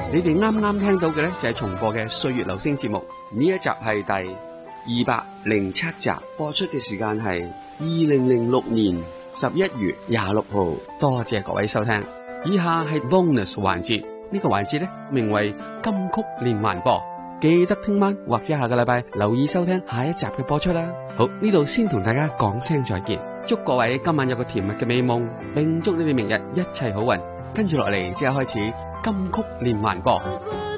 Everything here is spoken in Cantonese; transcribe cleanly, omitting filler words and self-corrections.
你哋啱啱聽到嘅呢，就係重播嘅《歲月留聲》節目，呢一集係第207集，播出嘅時間係2006年11月26號。多謝各位收聽。以下係 bonus 環節，呢個環節呢，名為金曲連環播，記得聽晚或者下個禮拜留意收聽下一集嘅播出啦。好，呢度先同大家講聲再見，祝各位今晚有個甜蜜嘅美夢，並祝你哋明日一切好運。跟住落嚟即刻開始金曲連環播。